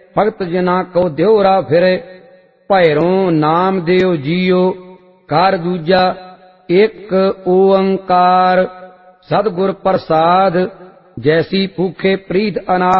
भगत जना को देवरा फिरे। भैरों नाम देव जियो कार दूजा एक ओंकार। सदगुर प्रसाद जैसी भूखे प्रीत अनाथ।